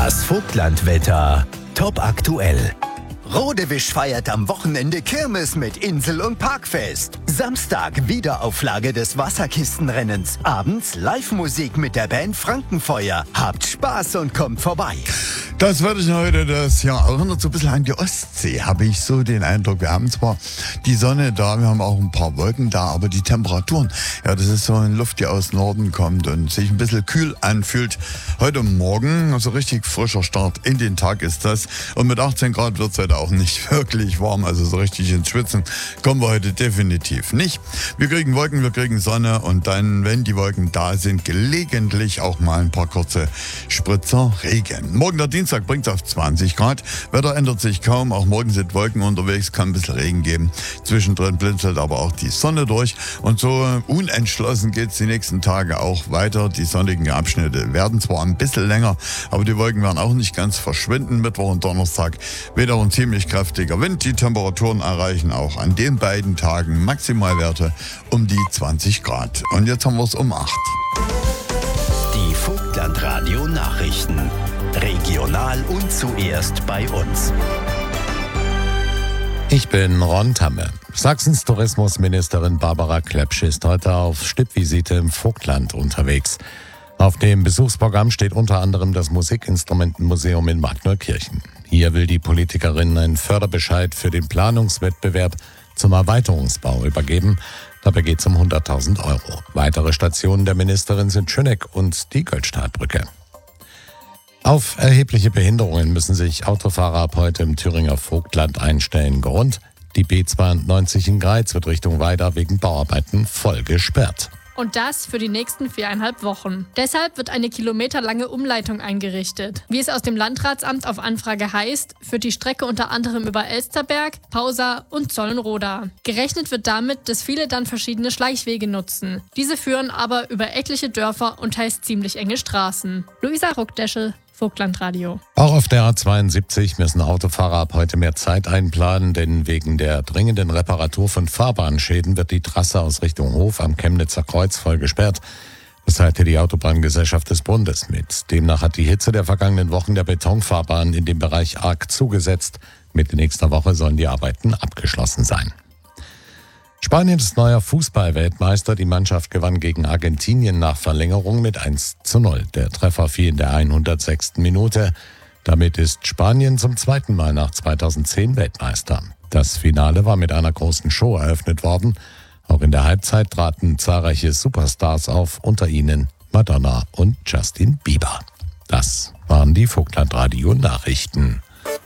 Das Vogtlandwetter top aktuell. Rodewisch feiert am Wochenende Kirmes mit Insel- und Parkfest. Samstag Wiederauflage des Wasserkistenrennens. Abends Live-Musik mit der Band Frankenfeuer. Habt Spaß und kommt vorbei. Das Wetterchen heute, das ja erinnert so ein bisschen an die Ostsee, habe ich so den Eindruck. Wir haben zwar die Sonne da, wir haben auch ein paar Wolken da, aber die Temperaturen, ja, das ist so eine Luft, die aus Norden kommt und sich ein bisschen kühl anfühlt. Heute Morgen, also richtig frischer Start in den Tag ist das. Und mit 18 Grad wird es heute auch nicht wirklich warm, also so richtig ins Schwitzen kommen wir heute definitiv nicht. Wir kriegen Wolken, wir kriegen Sonne und dann, wenn die Wolken da sind, gelegentlich auch mal ein paar kurze Spritzer Regen. Morgen der Dienstag bringt es auf 20 Grad. Wetter ändert sich kaum. Auch morgen sind Wolken unterwegs, kann ein bisschen Regen geben. Zwischendrin blinzelt aber auch die Sonne durch. Und so unentschlossen geht es die nächsten Tage auch weiter. Die sonnigen Abschnitte werden zwar ein bisschen länger, aber die Wolken werden auch nicht ganz verschwinden. Mittwoch und Donnerstag wieder ein ziemlich kräftiger Wind. Die Temperaturen erreichen auch an den beiden Tagen Maximalwerte um die 20 Grad. Und jetzt haben wir es um 8. Die Vogtlandradio Nachrichten. Regional und zuerst bei uns. Ich bin Ron Tamme. Sachsens Tourismusministerin Barbara Klepsch ist heute auf Stippvisite im Vogtland unterwegs. Auf dem Besuchsprogramm steht unter anderem das Musikinstrumentenmuseum in Magneukirchen. Hier will die Politikerin einen Förderbescheid für den Planungswettbewerb zum Erweiterungsbau übergeben. Dabei geht es um 100.000 €. Weitere Stationen der Ministerin sind Schöneck und die Göldstadtbrücke. Auf erhebliche Behinderungen müssen sich Autofahrer ab heute im Thüringer Vogtland einstellen. Grund: die B92 in Greiz wird Richtung Weida wegen Bauarbeiten voll gesperrt. Und das für die nächsten 4,5 Wochen. Deshalb wird eine kilometerlange Umleitung eingerichtet. Wie es aus dem Landratsamt auf Anfrage heißt, führt die Strecke unter anderem über Elsterberg, Pausa und Zollenroda. Gerechnet wird damit, dass viele dann verschiedene Schleichwege nutzen. Diese führen aber über etliche Dörfer und teils ziemlich enge Straßen. Luisa Ruckdeschel, Vogtlandradio. Auch auf der A72 müssen Autofahrer ab heute mehr Zeit einplanen, denn wegen der dringenden Reparatur von Fahrbahnschäden wird die Trasse aus Richtung Hof am Chemnitzer Kreuz voll gesperrt. Das teilte die Autobahngesellschaft des Bundes mit. Demnach hat die Hitze der vergangenen Wochen der Betonfahrbahn in dem Bereich arg zugesetzt. Mitte nächster Woche sollen die Arbeiten abgeschlossen sein. Spanien ist neuer Fußball-Weltmeister. Die Mannschaft gewann gegen Argentinien nach Verlängerung mit 1:0. Der Treffer fiel in der 106. Minute. Damit ist Spanien zum zweiten Mal nach 2010 Weltmeister. Das Finale war mit einer großen Show eröffnet worden. Auch in der Halbzeit traten zahlreiche Superstars auf, unter ihnen Madonna und Justin Bieber. Das waren die Vogtlandradio-Nachrichten.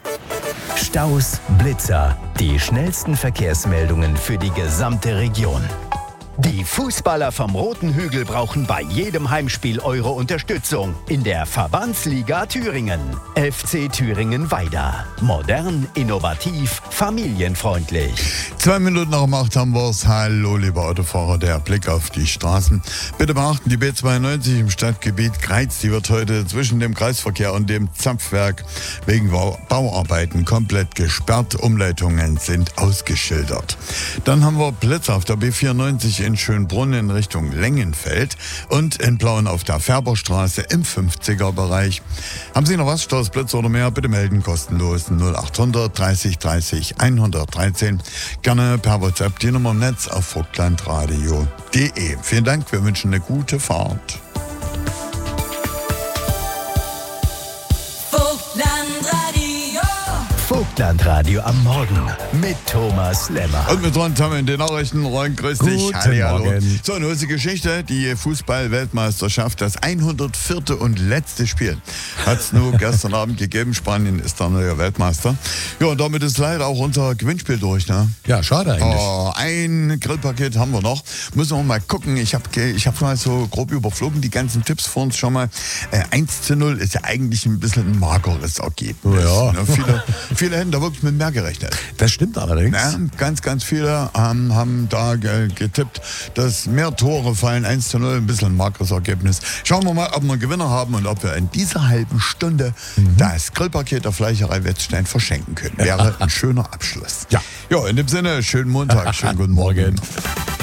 Staus, Blitzer, die schnellsten Verkehrsmeldungen für die gesamte Region. Die Fußballer vom Roten Hügel brauchen bei jedem Heimspiel eure Unterstützung. In der Verbandsliga Thüringen. FC Thüringen Weida. Modern, innovativ, familienfreundlich. 2 Minuten nach 8 haben wir es. Hallo, liebe Autofahrer, der Blick auf die Straßen. Bitte beachten, die B92 im Stadtgebiet Greiz, die wird heute zwischen dem Kreisverkehr und dem Zapfwerk wegen Bauarbeiten komplett gesperrt. Umleitungen sind ausgeschildert. Dann haben wir Blitzer auf der B94 in Schönbrunn in Richtung Lengenfeld und in Plauen auf der Färberstraße im 50er-Bereich. Haben Sie noch was, Staus, Blitzer oder mehr? Bitte melden, kostenlos 0800 30 30 113. Gerne per WhatsApp die Nummer im Netz auf vogtlandradio.de. Vielen Dank, wir wünschen eine gute Fahrt. Vogtlandradio am Morgen mit Thomas Lemmer. Und mit Ron Tamme in den Nachrichten. Ron, grüß dich. Guten Hallihallo. Morgen. So, eine große Geschichte. Die Fußball-Weltmeisterschaft, das 104. und letzte Spiel, hat es nur gestern Abend gegeben. Spanien ist der neue Weltmeister. Ja, und damit ist leider auch unser Gewinnspiel durch, ne? Ja, schade eigentlich. Oh, ein Grillpaket haben wir noch. Müssen wir mal gucken. Ich hab mal so grob überflogen, die ganzen Tipps vor uns schon mal. 1:0 ist ja eigentlich ein bisschen ein mageres Ergebnis. Ja. Ne? Viele hätten da wirklich mit mehr gerechnet. Das stimmt allerdings. Ja, ganz viele haben da getippt, dass mehr Tore fallen. 1:0, ein bisschen ein mageres Ergebnis. Schauen wir mal, ob wir einen Gewinner haben und ob wir in dieser halben Stunde das Grillpaket der Fleischerei Wetzstein verschenken können. Wäre ein schöner Abschluss. Ja. Ja, in dem Sinne, schönen Montag, schönen guten Morgen.